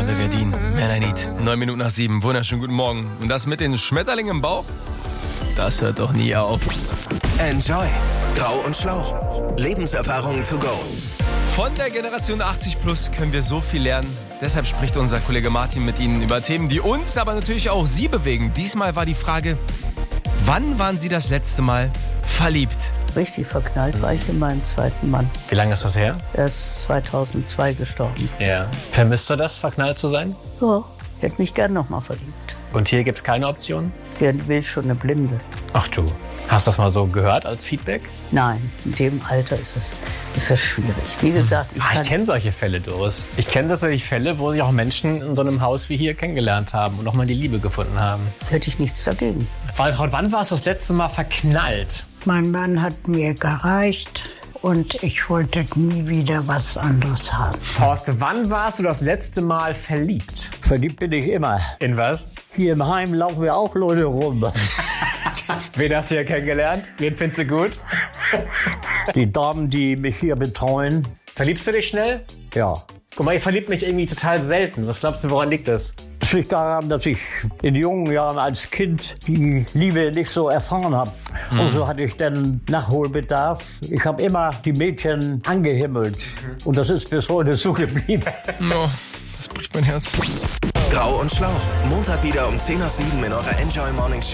Le Verdin, Man I Need. 7:09. Wunderschönen guten Morgen. Und das mit den Schmetterlingen im Bauch? Das hört doch nie auf. Enjoy. Grau und Schlau. Lebenserfahrung to go. Von der Generation 80 plus können wir so viel lernen. Deshalb spricht unser Kollege Martin mit Ihnen über Themen, die uns, aber natürlich auch Sie bewegen. Diesmal war die Frage, wann waren Sie das letzte Mal verliebt? Richtig verknallt war ich in meinen zweiten Mann. Wie lange ist das her? Er ist 2002 gestorben. Ja. Vermisst du das, verknallt zu sein? Ja, ich hätte mich gern nochmal verliebt. Und hier gibt's keine Option? Wer will schon eine Blinde? Ach du, hast du das mal so gehört als Feedback? Nein, in dem Alter ist das schwierig. Wie gesagt, Ich kenne solche Fälle, Doris. Ich kenne tatsächlich Fälle, wo sich auch Menschen in so einem Haus wie hier kennengelernt haben und nochmal die Liebe gefunden haben. hätte ich nichts dagegen. Waltraud, wann warst du das letzte Mal verknallt? Mein Mann hat mir gereicht und ich wollte nie wieder was anderes haben. Horst, wann warst du das letzte Mal verliebt? Verliebt bin ich immer. In was? Hier im Heim laufen wir auch Leute rum. Wen hast du hier kennengelernt? Wen findest du gut? Die Damen, die mich hier betreuen. Verliebst du dich schnell? Ja. Guck mal, ich verliebe mich irgendwie total selten. Was glaubst du, woran liegt das? Das liegt daran, dass ich in jungen Jahren als Kind die Liebe nicht so erfahren habe. Und so hatte ich dann Nachholbedarf. Ich habe immer die Mädchen angehimmelt. Und das ist bis heute so geblieben. Oh, das bricht mein Herz. Grau und Schlau. Montag wieder um 10:07 in eurer Enjoy Morning Show.